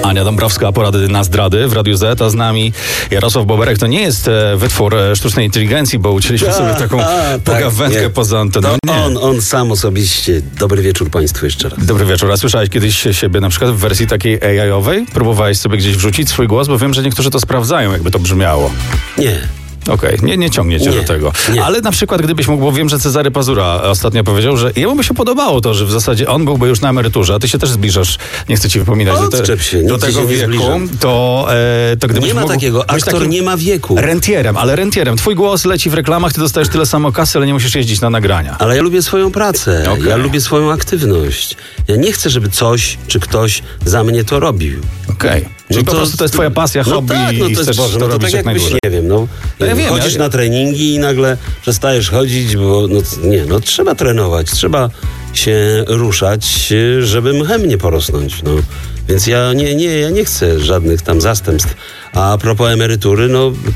Ania Dąbrowska, porady na zdrady w Radiu Z, a z nami Jarosław Boberek. To nie jest wytwór sztucznej inteligencji, bo ucięliśmy sobie taką pogawędkę poza anteną. On sam osobiście. Dobry wieczór Państwu jeszcze raz. Dobry wieczór. A słyszałeś kiedyś siebie na przykład w wersji takiej AI-owej? Próbowałeś sobie gdzieś wrzucić swój głos? Bo wiem, że niektórzy to sprawdzają, jakby to brzmiało. Nie. Okej, nie ciągnie cię do tego. Nie. Ale na przykład gdybyś mógł, bo wiem, że Cezary Pazura ostatnio powiedział, że jemu by się podobało to, że w zasadzie on byłby już na emeryturze, a ty się też zbliżasz, nie chcę ci wypominać, do tego wieku, to gdybyś nie ma mógł, takiego, aktor nie ma wieku. Rentierem. Twój głos leci w reklamach, ty dostajesz tyle samo kasy, ale nie musisz jeździć na nagrania. Ale ja lubię swoją pracę, ja lubię swoją aktywność. Ja nie chcę, żeby coś czy ktoś za mnie to robił. Okej. Czyli po prostu to jest twoja pasja, hobby i chcesz to robić jak najdłużej. Nie wiem, chodzisz na treningi i nagle przestajesz chodzić, bo trzeba trenować, trzeba się ruszać, żeby mchem nie porosnąć, Więc ja nie chcę żadnych tam zastępstw. A propos emerytury,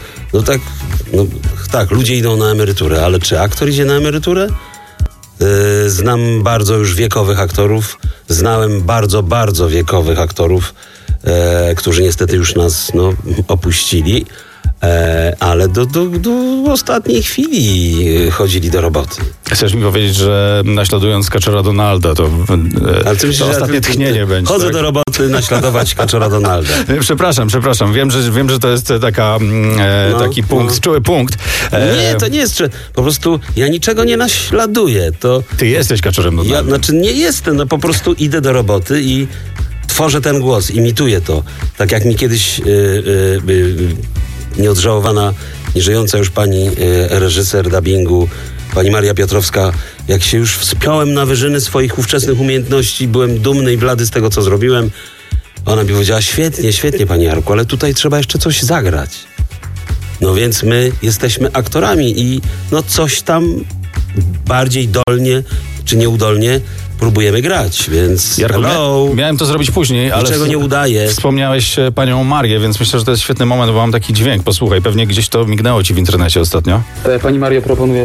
tak, ludzie idą na emeryturę, ale czy aktor idzie na emeryturę? Znam bardzo już wiekowych aktorów, znałem bardzo, bardzo wiekowych aktorów, którzy niestety już nas opuścili, ale do ostatniej chwili chodzili do roboty. Chcesz mi powiedzieć, że naśladując Kaczora Donalda, to ostatnie tchnienie będzie. Chodzę do roboty naśladować Kaczora Donalda. Przepraszam. Wiem, że to jest taki punkt, czuły punkt. Nie, to nie jest. Po prostu ja niczego nie naśladuję. Ty jesteś Kaczorem Donaldem. Nie jestem. Po prostu idę do roboty i tworzę ten głos, imituję to. Tak jak mi kiedyś nieodżałowana, nieżyjąca już pani reżyser dubbingu, pani Maria Piotrowska, jak się już wspiąłem na wyżyny swoich ówczesnych umiejętności, byłem dumny i blady z tego, co zrobiłem. Ona mi powiedziała, świetnie, pani Jarku, ale tutaj trzeba jeszcze coś zagrać. Więc my jesteśmy aktorami i coś tam bardziej dolnie czy nieudolnie próbujemy grać, więc Jarku, miałem to zrobić później, ale niczego nie udaje. Wspomniałeś panią Marię, więc myślę, że to jest świetny moment, bo mam taki dźwięk. Posłuchaj, pewnie gdzieś to mignęło ci w internecie ostatnio. Pani Mario proponuje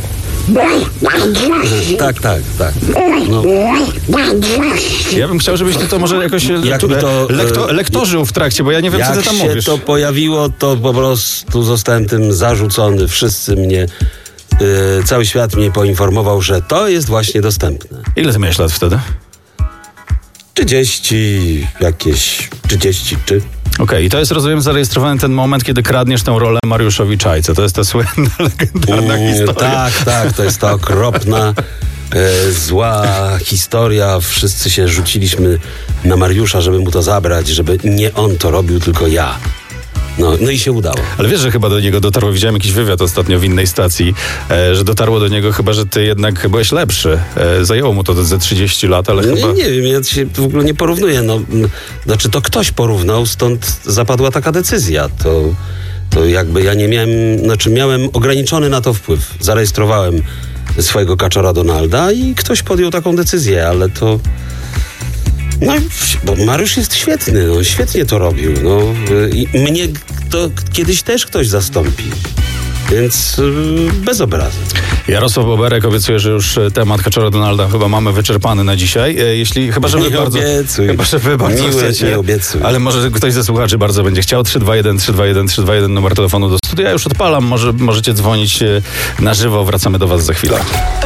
tak. Tak. Ja bym chciał, żebyś ty to może jakoś lektorzył w trakcie, bo ja nie wiem, co ty tam mówisz. Jak się to pojawiło, to po prostu zostałem tym zarzucony. Wszyscy mnie... cały świat mnie poinformował, że to jest właśnie dostępne. Ile ty miałeś lat wtedy? 33. Okej, i to jest, rozumiem, zarejestrowany ten moment, kiedy kradniesz tę rolę Mariuszowi Czajce. To jest ta słynna, legendarna historia. Tak, to jest ta okropna, zła historia. Wszyscy się rzuciliśmy na Mariusza, żeby mu to zabrać, żeby nie on to robił, tylko ja. No i się udało. Ale wiesz, że chyba do niego dotarło, widziałem jakiś wywiad ostatnio w innej stacji, że dotarło do niego chyba, że ty jednak byłeś lepszy. Zajęło mu to ze 30 lat, ale chyba... Nie wiem, ja się w ogóle nie porównuję. Znaczy to ktoś porównał, stąd zapadła taka decyzja. To jakby ja nie miałem... miałem ograniczony na to wpływ. Zarejestrowałem swojego Kaczora Donalda i ktoś podjął taką decyzję, ale to... bo Mariusz jest świetny, świetnie to robił. I mnie to kiedyś też ktoś zastąpi. Więc bez obrazy. Jarosław Boberek obiecuje, że już temat Kaczora Donalda chyba mamy wyczerpany na dzisiaj. Chyba, że wy bardzo chcecie. Nie obiecuj. Ale może ktoś ze słuchaczy bardzo będzie chciał. 321 numer telefonu do studia. Ja już odpalam. Możecie dzwonić na żywo. Wracamy do was za chwilę.